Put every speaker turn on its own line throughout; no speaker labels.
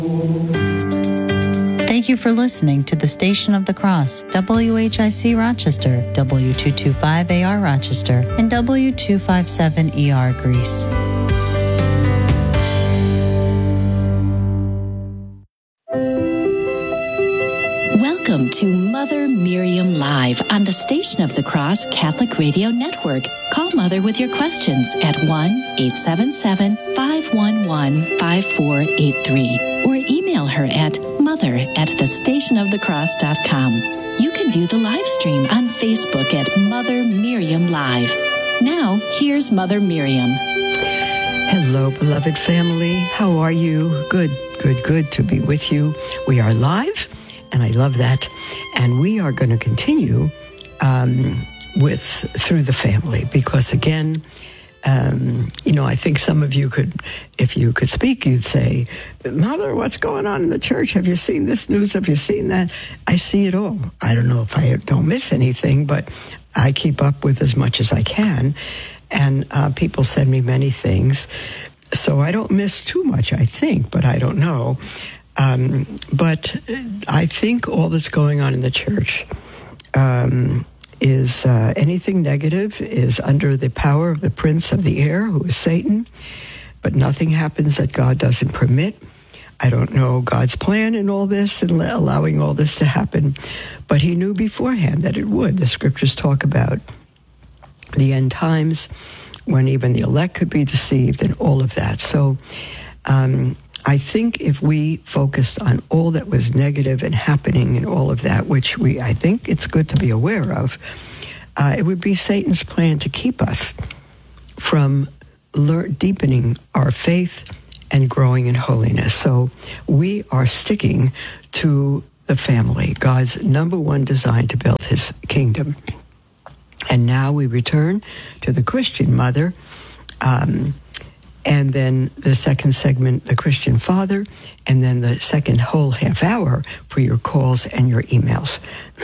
Thank you for listening to the Station of the Cross, WHIC Rochester, W225AR Rochester, and W257ER Greece.
Welcome to Mother Miriam Live on the Station of the Cross Catholic Radio Network. Call Mother with your questions at 1-877-511-5483 or email her at mother@thestationofthecross.com. You can view the live stream on Facebook at Mother Miriam Live. Now, here's Mother Miriam.
Hello, beloved family. How are you? Good to be with you. We are live, and I love that. And we are going to continue with Through the Family, because again, I think some of you could, if you could speak, you'd say, Mother, what's going on in the church? Have you seen this news? Have you seen that? I see it all. I don't know if I don't miss anything, but I keep up with as much as I can. And people send me many things. So I don't miss too much, I think, but I don't know. But I think all that's going on in the church is anything negative is under the power of the prince of the air, who is Satan. But nothing happens that God doesn't permit. I don't know God's plan in all this and allowing all this to happen, but he knew beforehand that it would. The scriptures talk about the end times when even the elect could be deceived and all of that. So I think if we focused on all that was negative and happening and all of that, which I think it's good to be aware of, it would be Satan's plan to keep us from deepening our faith and growing in holiness. So we are sticking to the family, God's number one design to build his kingdom. And now we return to the Christian mother, and then the second segment, the Christian father, and then the second whole half hour for your calls and your emails.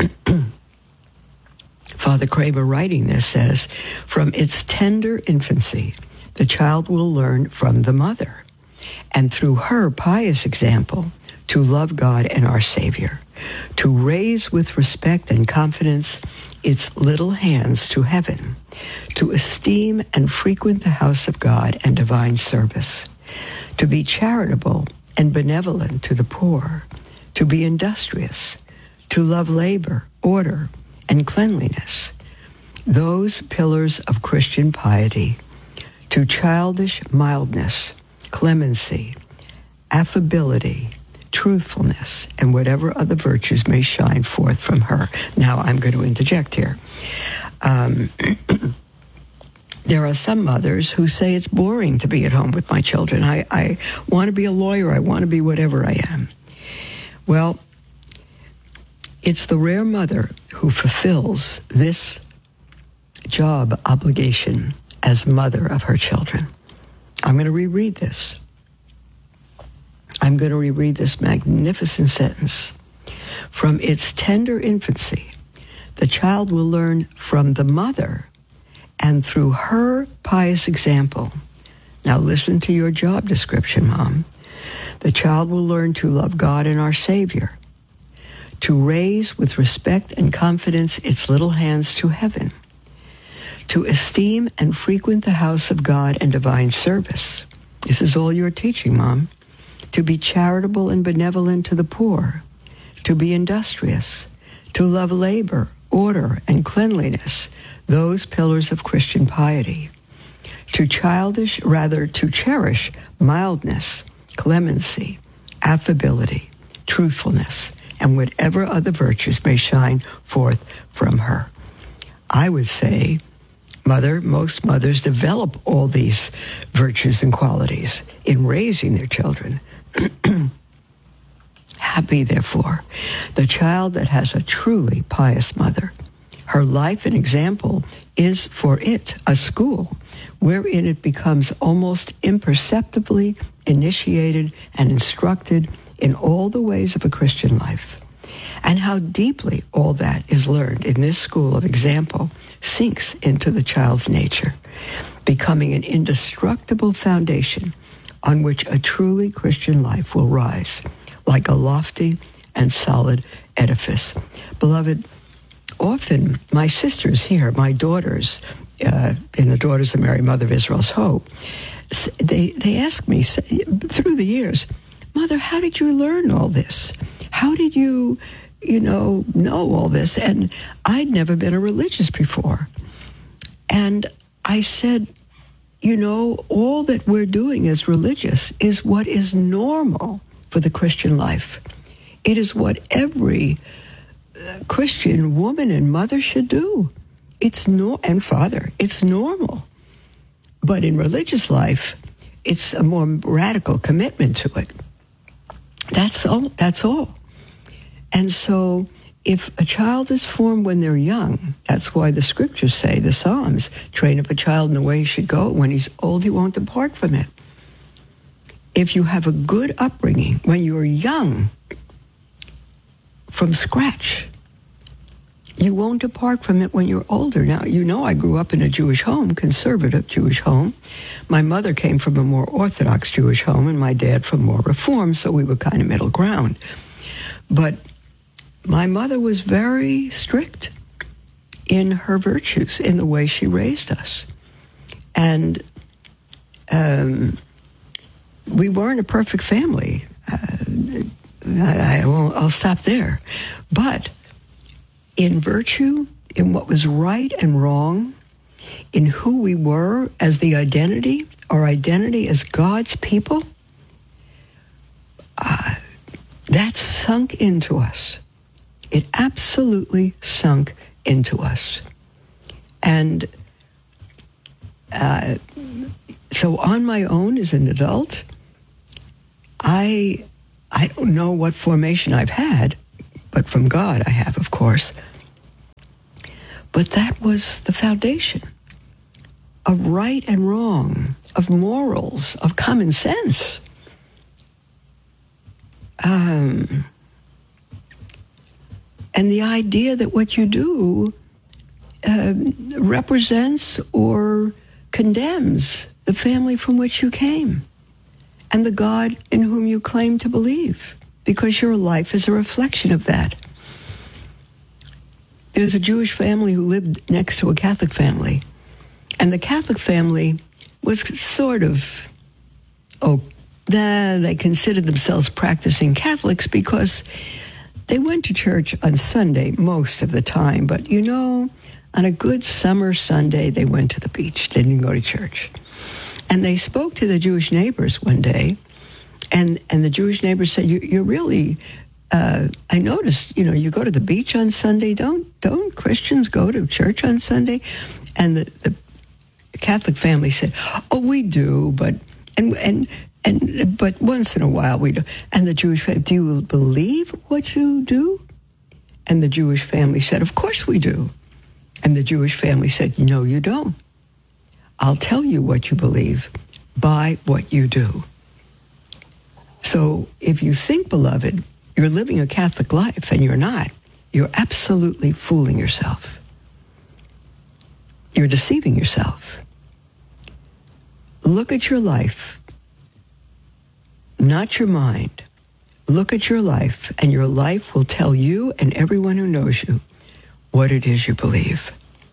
Father Kramer, writing this, says, from its tender infancy, the child will learn from the mother, and through her pious example, to love God and our Savior, to raise with respect and confidence its little hands to heaven, to esteem and frequent the house of God and divine service, to be charitable and benevolent to the poor, to be industrious, to love labor, order, and cleanliness, those pillars of Christian piety, to childish mildness, clemency, affability, truthfulness, and whatever other virtues may shine forth from her. Now, I'm going to interject here. There are some mothers who say it's boring to be at home with my children. I want to be a lawyer. I want to be whatever I am. Well, it's the rare mother who fulfills this job obligation as mother of her children. I'm going to reread this. I'm going to reread this magnificent sentence. From its tender infancy, the child will learn from the mother, and through her pious example. Now listen to your job description, Mom. The child will learn to love God and our Savior, to raise with respect and confidence its little hands to heaven, to esteem and frequent the house of God and divine service. This is all you're teaching, Mom. To be charitable and benevolent to the poor, to be industrious, to love labor, order, and cleanliness, those pillars of Christian piety, to cherish mildness, clemency, affability, truthfulness, and whatever other virtues may shine forth from her. I would say, Mother, most mothers develop all these virtues and qualities in raising their children. Happy, therefore, the child that has a truly pious mother. Her life and example is for it a school wherein it becomes almost imperceptibly initiated and instructed in all the ways of a Christian life. And how deeply all that is learned in this school of example sinks into the child's nature, becoming an indestructible foundation on which a truly Christian life will rise, like a lofty and solid edifice. Beloved, often my sisters here, my daughters, in the Daughters of Mary, Mother of Israel's Hope, they ask me through the years, Mother, how did you learn all this? How did you know all this? And I'd never been a religious before. And I said, all that we're doing as religious is what is normal for the Christian life. It is what every Christian woman and mother should do. And father, it's normal. But in religious life, it's a more radical commitment to it. That's all. And so if a child is formed when they're young, that's why the scriptures say, the Psalms, train up a child in the way he should go. When he's old, he won't depart from it. If you have a good upbringing when you're young, from scratch, you won't depart from it when you're older. Now, I grew up in a Jewish home, conservative Jewish home. My mother came from a more Orthodox Jewish home, and my dad from more Reform, so we were kind of middle ground. But my mother was very strict in her virtues, in the way she raised us. And we weren't a perfect family. I'll stop there. But in virtue, in what was right and wrong, in who we were as the identity, our identity as God's people, that sunk into us. It absolutely sunk into us. And so on my own as an adult, I don't know what formation I've had, but from God I have, of course. But that was the foundation of right and wrong, of morals, of common sense. And the idea that what you do represents or condemns the family from which you came and the God in whom you claim to believe, because your life is a reflection of that. There's a Jewish family who lived next to a Catholic family, and the Catholic family was sort of, they considered themselves practicing Catholics because they went to church on Sunday most of the time, but on a good summer Sunday, they went to the beach. They didn't go to church. And they spoke to the Jewish neighbors one day, and the Jewish neighbors said, you're really, I noticed, you go to the beach on Sunday. Don't Christians go to church on Sunday? And the Catholic family said, we do, but once in a while we do. And the Jewish family, do you believe what you do? And the Jewish family said, of course we do. And the Jewish family said, no, you don't. I'll tell you what you believe by what you do. So if you think, beloved, you're living a Catholic life and you're not, you're absolutely fooling yourself. You're deceiving yourself. Look at your life, not your mind. Look at your life, and your life will tell you and everyone who knows you what it is you believe.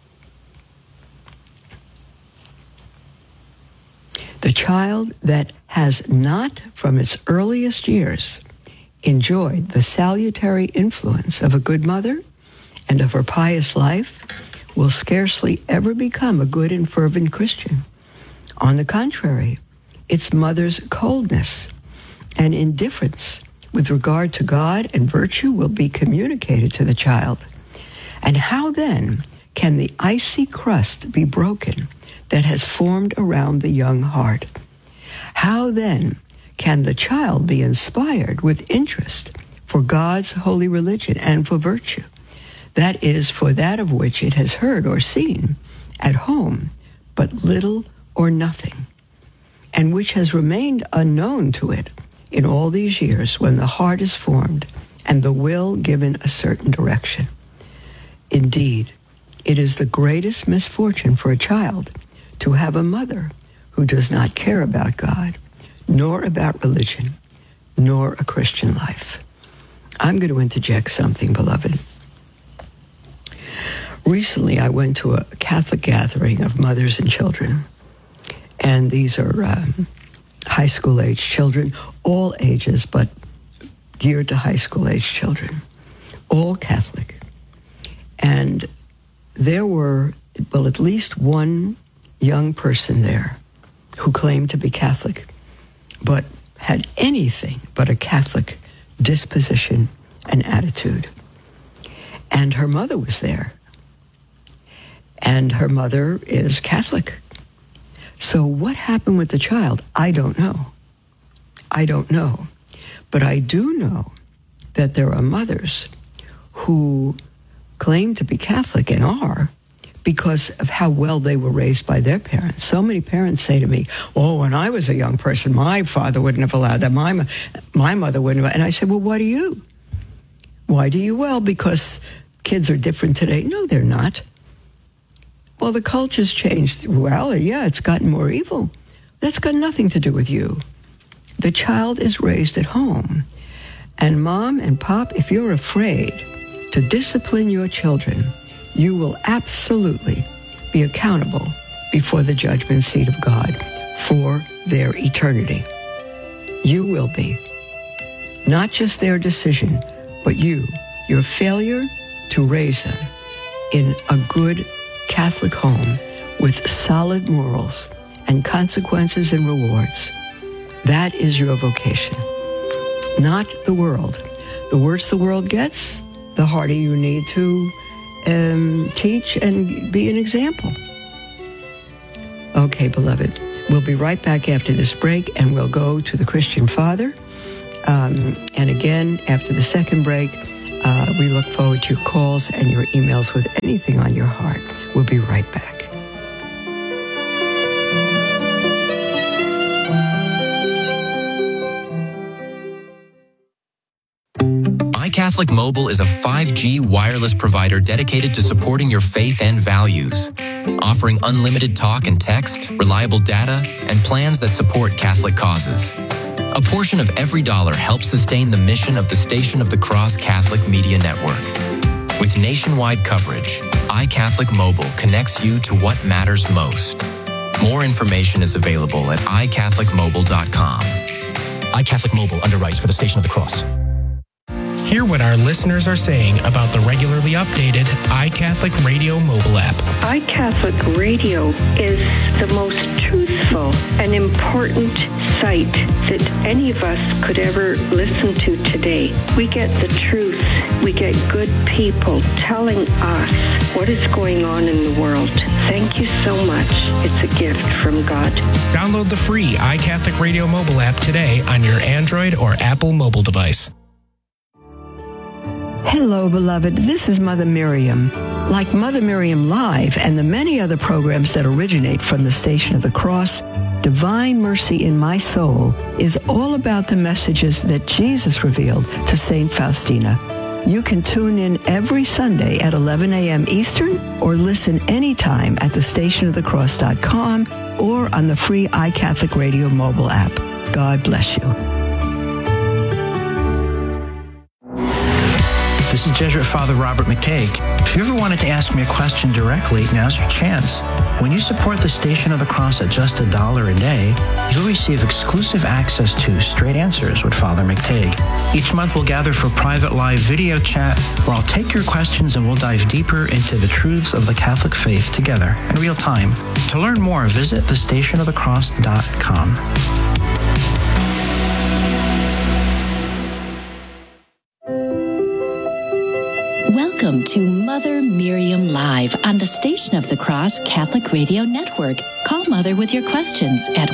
The child that has not, from its earliest years, enjoyed the salutary influence of a good mother and of her pious life will scarcely ever become a good and fervent Christian. On the contrary, its mother's coldness and indifference with regard to God and virtue will be communicated to the child. And how then can the icy crust be broken that has formed around the young heart? How then can the child be inspired with interest for God's holy religion and for virtue? That is, for that of which it has heard or seen at home but little or nothing, and which has remained unknown to it in all these years when the heart is formed and the will given a certain direction. Indeed, it is the greatest misfortune for a child to have a mother who does not care about God, nor about religion, nor a Christian life. I'm going to interject something, beloved. Recently, I went to a Catholic gathering of mothers and children, and these are high school age children, all ages, but geared to high school age children, all Catholic. And there were, well, at least one young person there who claimed to be Catholic, but had anything but a Catholic disposition and attitude. And her mother was there. And her mother is Catholic. So what happened with the child? I don't know. But I do know that there are mothers who claim to be Catholic and are because of how well they were raised by their parents. So many parents say to me, oh, when I was a young person, my father wouldn't have allowed that. My mother wouldn't have. And I said, well, what do you? Why do you? Well, because kids are different today. No, they're not. Well, the culture's changed. Well, yeah, it's gotten more evil. That's got nothing to do with you. The child is raised at home. And mom and pop, if you're afraid to discipline your children, you will absolutely be accountable before the judgment seat of God for their eternity. You will be. Not just their decision, but your failure to raise them in a good Catholic home with solid morals and consequences and rewards. That is your vocation, not the world. The worse the world gets, the harder you need to teach and be an example. Okay, beloved, we'll be right back after this break, and we'll go to the Christian Father. And again, after the second break, we look forward to your calls and your emails with anything on your heart. We'll be right back.
iCatholic Mobile is a 5G wireless provider dedicated to supporting your faith and values, offering unlimited talk and text, reliable data, and plans that support Catholic causes. A portion of every dollar helps sustain the mission of the Station of the Cross Catholic Media Network. With nationwide coverage, iCatholic Mobile connects you to what matters most. More information is available at iCatholicMobile.com.
iCatholic Mobile underwrites for the Station of the Cross.
Hear what our listeners are saying about the regularly updated iCatholic Radio mobile app.
iCatholic Radio is the most truthful and important site that any of us could ever listen to today. We get the truth. We get good people telling us what is going on in the world. Thank you so much. It's a gift from God.
Download the free iCatholic Radio mobile app today on your Android or Apple mobile device.
Hello, beloved. This is Mother Miriam. Like Mother Miriam Live and the many other programs that originate from the Station of the Cross, Divine Mercy in My Soul is all about the messages that Jesus revealed to St. Faustina. You can tune in every Sunday at 11 a.m. Eastern or listen anytime at thestationofthecross.com or on the free iCatholic Radio mobile app. God bless you.
This is Jesuit Father Robert McTague. If you ever wanted to ask me a question directly, now's your chance. When you support the Station of the Cross at just $1 a day, you'll receive exclusive access to Straight Answers with Father McTague. Each month we'll gather for private live video chat where I'll take your questions and we'll dive deeper into the truths of the Catholic faith together in real time. To learn more, visit thestationofthecross.com.
Welcome to Mother Miriam Live on the Station of the Cross Catholic Radio Network. Call Mother with your questions at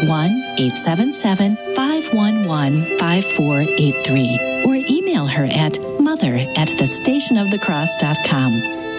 1-877-511-5483 or email her at mother@thestationofthecross.com.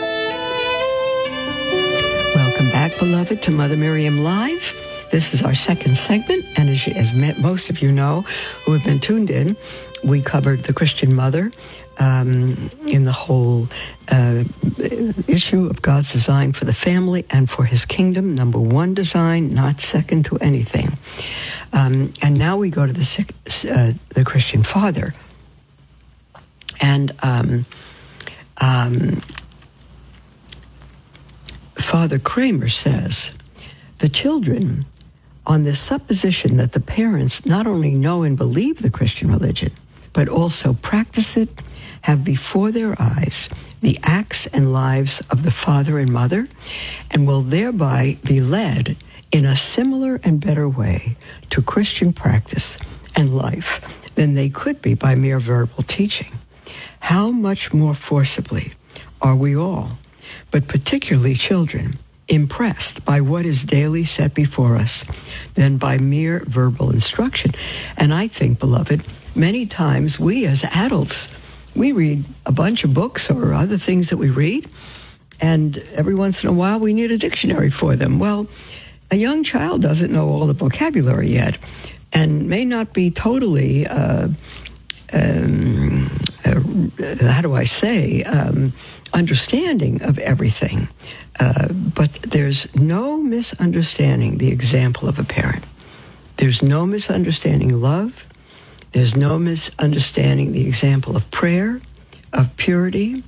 Welcome back, beloved, to Mother Miriam Live. This is our second segment, and as most of you know who have been tuned in, we covered the Christian mother in the whole issue of God's design for the family and for his kingdom. Number one design, not second to anything. And now we go to the Christian father. And Father Kramer says, the children, on the supposition that the parents not only know and believe the Christian religion, but also practice it, have before their eyes the acts and lives of the father and mother, and will thereby be led in a similar and better way to Christian practice and life than they could be by mere verbal teaching. How much more forcibly are we all, but particularly children, impressed by what is daily set before us than by mere verbal instruction? And I think, beloved, many times we as adults, we read a bunch of books or other things that we read, and every once in a while we need a dictionary for them. Well, a young child doesn't know all the vocabulary yet and may not be totally, understanding of everything. But there's no misunderstanding the example of a parent. There's no misunderstanding love. There's no misunderstanding the example of prayer, of purity,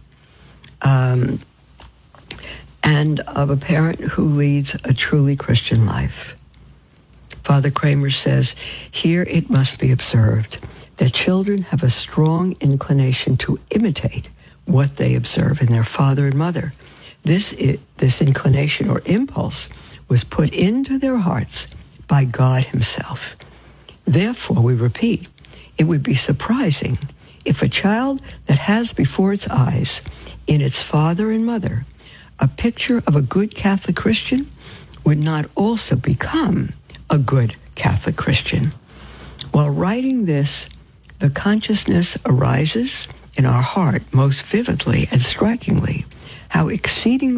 and of a parent who leads a truly Christian life. Father Kramer says, here it must be observed that children have a strong inclination to imitate what they observe in their father and mother. This inclination or impulse was put into their hearts by God himself. Therefore, we repeat, it would be surprising if a child that has before its eyes in its father and mother a picture of a good Catholic Christian would not also become a good Catholic Christian. While writing this, the consciousness arises in our heart most vividly and strikingly how exceedingly